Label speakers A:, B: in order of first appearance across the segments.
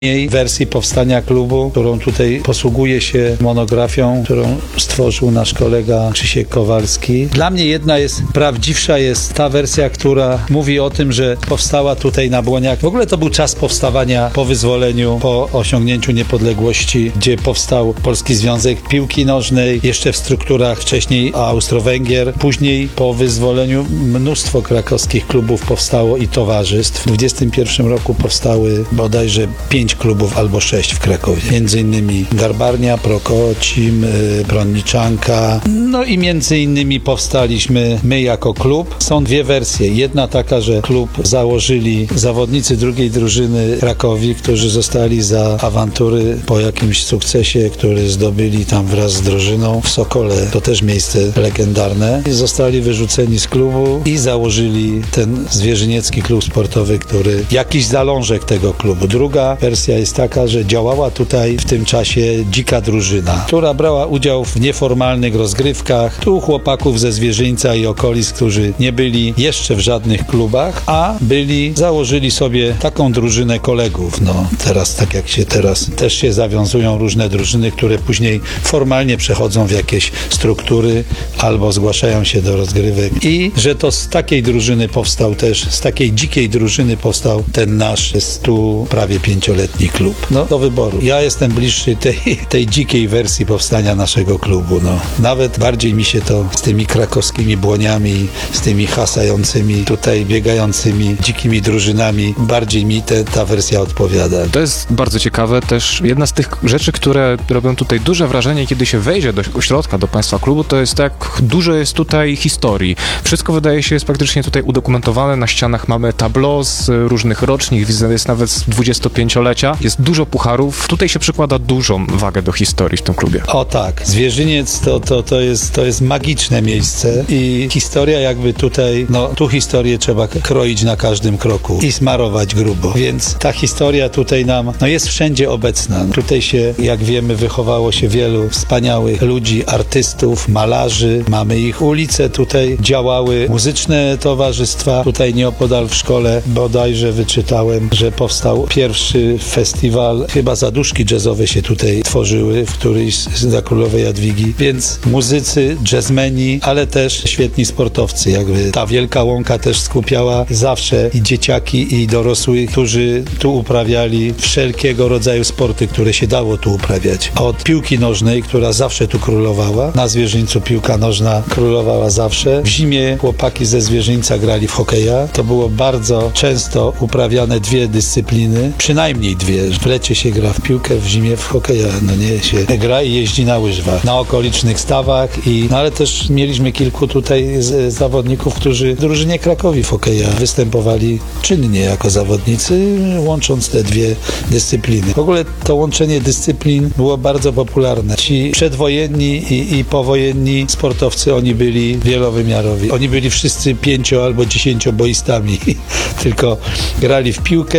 A: wersji powstania klubu, którą tutaj posługuje się monografią, którą stworzył nasz kolega Krzysiek Kowalski. Dla mnie jedna jest, prawdziwsza jest ta wersja, która mówi o tym, że powstała tutaj na Błoniach. W ogóle to był czas powstawania po wyzwoleniu, po osiągnięciu niepodległości, gdzie powstał Polski Związek Piłki Nożnej, jeszcze w strukturach wcześniej Austro-Węgier. Później po wyzwoleniu mnóstwo krakowskich klubów powstało i towarzystw. W 21 roku powstały bodajże 5 klubów albo 6 w Krakowie. Między innymi Garbarnia, Prokocim, Bronniczanka. No i między innymi powstaliśmy my jako klub. Są dwie wersje. Jedna taka, że klub założyli zawodnicy drugiej drużyny Krakowi, którzy zostali za awantury po jakimś sukcesie, który zdobyli tam wraz z drużyną w Sokole. To też miejsce legendarne. I zostali wyrzuceni z klubu i założyli ten zwierzyniecki klub sportowy, który jakiś zalążek tego klubu. Druga wersja jest taka, że działała tutaj w tym czasie dzika drużyna, która brała udział w nieformalnych rozgrywkach. Tu chłopaków ze Zwierzyńca i okolic, którzy nie byli jeszcze w żadnych klubach, a założyli sobie taką drużynę kolegów. No teraz, tak jak się teraz też się zawiązują różne drużyny, które później formalnie przechodzą w jakieś struktury albo zgłaszają się do rozgrywek. I że to z takiej drużyny powstał też, z takiej dzikiej drużyny powstał ten nasz prawie 5-letni klub. No do wyboru. Ja jestem bliższy tej dzikiej wersji powstania naszego klubu. No. Nawet bardziej mi się to z tymi krakowskimi Błoniami, z tymi hasającymi, tutaj biegającymi dzikimi drużynami, bardziej mi ta wersja odpowiada.
B: To jest bardzo ciekawe. Też jedna z tych rzeczy, które robią tutaj duże wrażenie, kiedy się wejdzie do środka, do państwa klubu, to jest jak dużo jest tutaj historii. Wszystko wydaje się jest praktycznie tutaj udokumentowane. Na ścianach mamy tableau z różnych rocznik, jest nawet z 25-lecia. Jest dużo pucharów. Tutaj się przykłada dużą wagę do historii w tym klubie.
A: O tak. Zwierzyniec to jest magiczne miejsce i historia jakby tutaj, tu historię trzeba kroić na każdym kroku i smarować grubo. Więc ta historia tutaj nam, jest wszędzie obecna. Tutaj się, jak wiemy, wychowało się wielu wspaniałych ludzi, artystów, malarzy. Mamy ich ulice. Tutaj działały muzyczne towarzystwa. Tutaj nieopodal w szkole bodajże wyczytałem, że powstał pierwszy festiwal, chyba zaduszki jazzowe się tutaj tworzyły w którejś za Królowej Jadwigi, więc muzycy, jazzmeni, ale też świetni sportowcy. Jakby ta Wielka Łąka też skupiała zawsze i dzieciaki, i dorosłych, którzy tu uprawiali wszelkiego rodzaju sporty, które się dało tu uprawiać. Od piłki nożnej, która zawsze tu królowała. Na Zwierzyńcu piłka nożna królowała zawsze. W zimie chłopaki ze Zwierzyńca grali w hokeja. To było bardzo często uprawiane dwie dyscypliny, przynajmniej dwie. W lecie się gra w piłkę, w zimie w hokeja. Się gra i jeździ na łyżwach. Na okolicznych stawach ale też mieliśmy kilku tutaj zawodników, którzy w drużynie Krakowi w hokeja występowali czynnie jako zawodnicy, łącząc te dwie dyscypliny. W ogóle to łączenie dyscyplin było bardzo popularne. Ci przedwojenni i powojenni sportowcy, oni byli wielowymiarowi. Oni byli wszyscy 5- albo 10-boistami. Tylko grali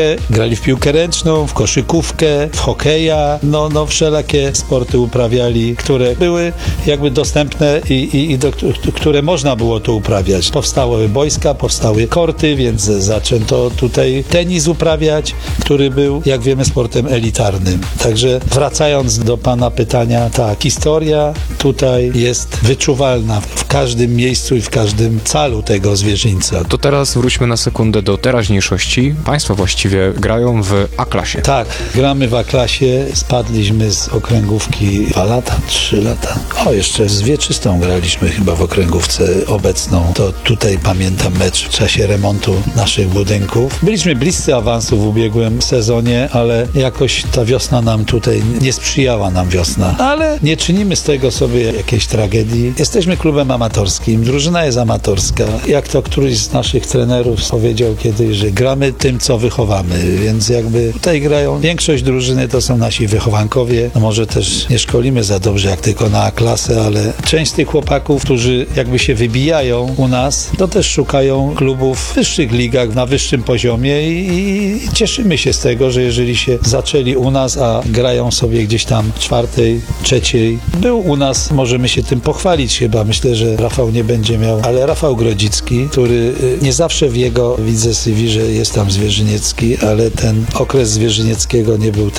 A: w piłkę ręczną, w koszykówkę, w hokeja, wszelakie sporty uprawiali, które były jakby dostępne i które można było tu uprawiać. Powstały boiska, powstały korty, więc zaczęto tutaj tenis uprawiać, który był, jak wiemy, sportem elitarnym. Także wracając do pana pytania, tak, historia tutaj jest wyczuwalna w każdym miejscu i w każdym calu tego Zwierzyńca.
B: To teraz wróćmy na sekundę do teraźniejszości. Państwo właściwie grają w A-klasie.
A: Tak, gramy w A-klasie. Spadliśmy z okręgówki 2 lata, 3 lata. Jeszcze z Wieczystą graliśmy chyba w okręgówce obecną. To tutaj pamiętam mecz w czasie remontu naszych budynków. Byliśmy bliscy awansu w ubiegłym sezonie, ale jakoś ta wiosna nam tutaj nie sprzyjała nam wiosna. Ale nie czynimy z tego sobie jakiejś tragedii. Jesteśmy klubem amatorskim, drużyna jest amatorska. Jak to któryś z naszych trenerów powiedział kiedyś, że gramy tym, co wychowamy, więc jakby tutaj grają, większość drużyny to są nasi wychowankowie. Może też nie szkolimy za dobrze jak tylko na A-klasę, ale część z tych chłopaków, którzy jakby się wybijają u nas, to też szukają klubów w wyższych ligach, na wyższym poziomie i cieszymy się z tego, że jeżeli się zaczęli u nas, a grają sobie gdzieś tam 4., 3. Był u nas, możemy się tym pochwalić chyba. Myślę, że Rafał nie będzie miał, ale Rafał Grodzicki, który nie zawsze w jego widzę CV, że jest tam Zwierzyniecki, ale ten okres Zwierzynieckiego nie był